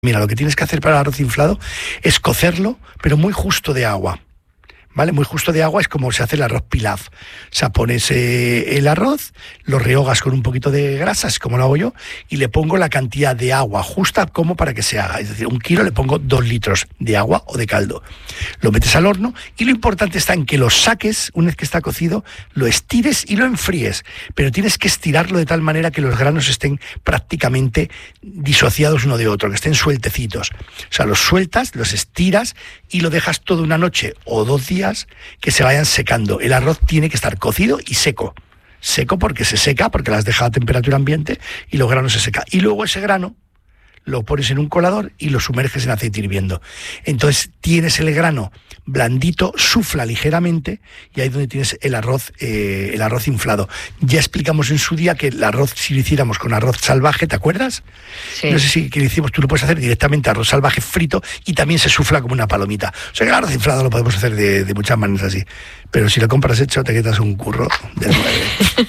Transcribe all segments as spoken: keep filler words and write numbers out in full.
Mira, lo que tienes que hacer para el arroz inflado es cocerlo, pero muy justo de agua. ¿Vale? Muy justo de agua es como se hace el arroz pilaf. O sea, pones eh, el arroz, lo rehogas con un poquito de grasa, es como lo hago yo, y le pongo la cantidad de agua justa como para que se haga. Es decir, un kilo le pongo dos litros de agua o de caldo. Lo metes al horno y lo importante está en que lo saques, una vez que está cocido, lo estires y lo enfríes. Pero tienes que estirarlo de tal manera que los granos estén prácticamente disociados uno de otro, que estén sueltecitos. O sea, los sueltas, los estiras y lo dejas toda una noche o dos días que se vayan secando. El arroz tiene que estar cocido y seco. Seco porque se seca, porque las deja a temperatura ambiente y los granos se secan. Y luego ese grano lo pones en un colador y lo sumerges en aceite hirviendo. Entonces tienes el grano blandito, sufla ligeramente y ahí es donde tienes el arroz, eh, el arroz inflado. Ya explicamos en su día que el arroz, si lo hiciéramos con arroz salvaje, ¿te acuerdas? Sí. No sé si que lo hicimos, tú lo puedes hacer directamente arroz salvaje frito y también se sufla como una palomita. O sea que el arroz inflado lo podemos hacer de, de muchas maneras así. Pero si lo compras hecho, te quitas un curro de nueve.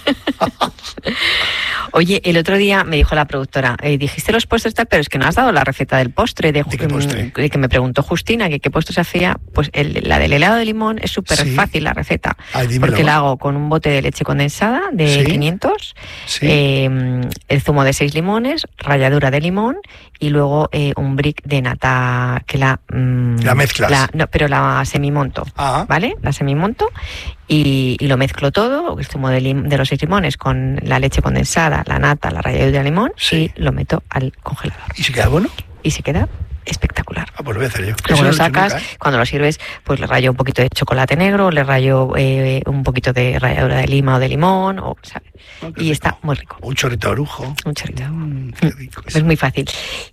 Oye, el otro día me dijo la productora, eh, dijiste los postres tal, pero es que no has dado la receta del postre. ¿De, ¿De qué postre? Que, que me preguntó Justina que qué postre se hacía. Pues el, la del helado de limón es súper sí. fácil la receta. Ay, porque la hago con un bote de leche condensada de ¿Sí? quinientos, ¿Sí? Eh, el zumo de seis limones, ralladura de limón y luego eh, un brick de nata que la... Mmm, la mezclas. La, no, pero la semimonto, ah. ¿vale? La semimonto. Y, y lo mezclo todo, el zumo de, lim, de los seis limones con la leche condensada, la nata, la ralladura de limón, sí. y lo meto al congelador. ¿Y se queda bueno? Y se queda espectacular. Ah, pues lo voy a hacer yo. Luego Eso lo no sacas, nunca, ¿eh? Cuando lo sirves, pues le rayo un poquito de chocolate negro, le rayo eh, un poquito de ralladura de lima o de limón, o, ¿sabes? Oh, y rico. Está muy rico. Un chorrito de orujo. Un chorrito. Mm, qué rico es muy fácil.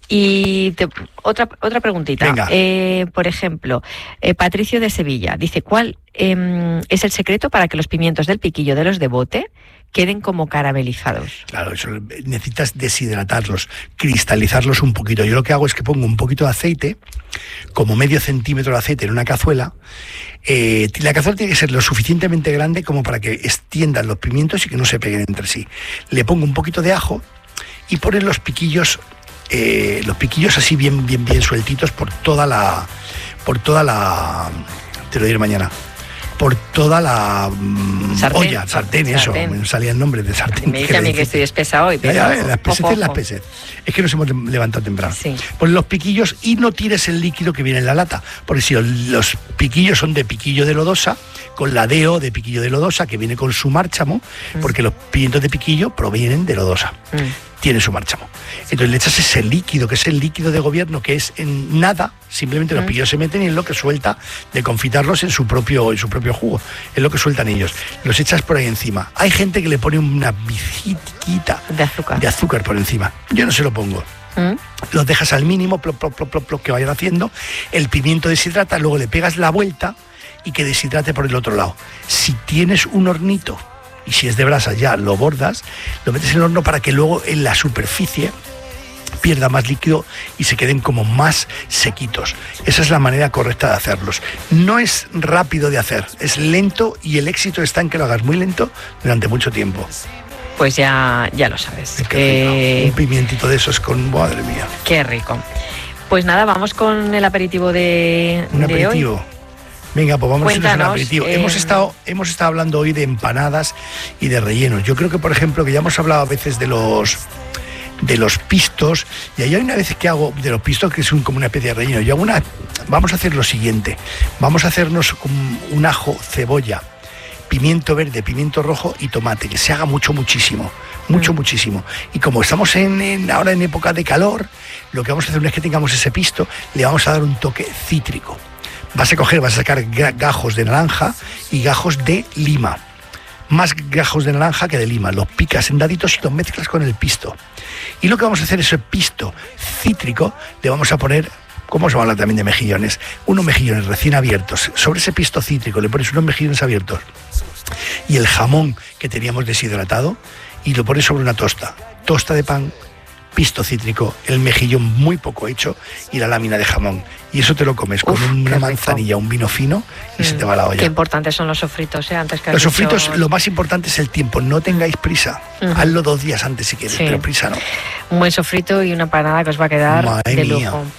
Y te, otra otra preguntita. Venga. Eh, por ejemplo, eh, Patricio de Sevilla dice, ¿cuál eh, es el secreto para que los pimientos del piquillo de los de bote queden como caramelizados? Claro, eso necesitas deshidratarlos, cristalizarlos un poquito. Yo lo que hago es que pongo un poquito de aceite, como medio centímetro de aceite en una cazuela. Eh, la cazuela tiene que ser lo suficientemente grande como para que extiendan los pimientos y que no se peguen entre sí. Le pongo un poquito de ajo y ponen los piquillos, eh, los piquillos así bien, bien, bien sueltitos por toda la, por toda la, te lo diré mañana. por toda la mm, sartén, olla, sartén, sartén, eso, me salía el nombre de sartén. Me dice a mí que estoy espesa hoy, pero... Ya, ya, las pesetas, las pesetas. Es que nos hemos levantado temprano. Sí. Pon los piquillos y no tires el líquido que viene en la lata, porque si los piquillos son de piquillo de lodosa, con la deo de piquillo de lodosa, que viene con su márchamo, mm. porque los pimientos de piquillo provienen de lodosa. Mm. Tiene su márchamo. Entonces le echas ese líquido, que es el líquido de gobierno, que es en nada, simplemente los piquillos se meten y es lo que suelta de confitarlos en su propio en su propio jugo, es lo que sueltan ellos. Los echas por ahí encima. Hay gente que le pone una pizquita de azúcar, de azúcar por encima. Yo no se lo pongo. ¿Mm? Los dejas al mínimo, plop, plop, plop, plop, plop, que vayan haciendo. El pimiento deshidrata, luego le pegas la vuelta y que deshidrate por el otro lado. Si tienes un hornito, y si es de brasa ya lo bordas, lo metes en el horno para que luego en la superficie pierda más líquido y se queden como más sequitos. Esa es la manera correcta de hacerlos. No es rápido de hacer, es lento y el éxito está en que lo hagas muy lento durante mucho tiempo. Pues ya, ya lo sabes. Eh, un pimientito de esos con... Madre mía. Qué rico. Pues nada, vamos con el aperitivo de, un de aperitivo. Hoy. Venga, pues vamos Cuéntanos, a hacer un aperitivo. Eh... Hemos estado, hemos estado hablando hoy de empanadas y de rellenos. Yo creo que, por ejemplo, que ya hemos hablado a veces de los de los pistos, y hay una vez que hago de los pistos que es un, como una especie de relleno. Yo hago una, vamos a hacer lo siguiente. Vamos a hacernos un, un ajo, cebolla, pimiento verde, pimiento rojo y tomate, que se haga mucho, muchísimo. Mucho, mm. muchísimo. Y como estamos en, en ahora en época de calor, lo que vamos a hacer una vez que tengamos ese pisto, le vamos a dar un toque cítrico. Vas a coger, vas a sacar gajos de naranja y gajos de lima. Más gajos de naranja que de lima. Los picas en daditos y los mezclas con el pisto. Y lo que vamos a hacer es ese pisto cítrico, le vamos a poner, ¿cómo se habla también de mejillones? Unos mejillones recién abiertos. Sobre ese pisto cítrico le pones unos mejillones abiertos y el jamón que teníamos deshidratado y lo pones sobre una tosta. Tosta de pan pisto cítrico, el mejillón muy poco hecho y la lámina de jamón. Y eso te lo comes con Uf, una manzanilla, un vino fino y mm, se te va la olla. Qué importantes son los sofritos, ¿eh? Antes que los sofritos, dicho... lo más importante es el tiempo. No tengáis prisa. Uh-huh. Hazlo dos días antes si quieres, sí. pero prisa no. Un buen sofrito y una empanada que os va a quedar Madre de lujo. Mía.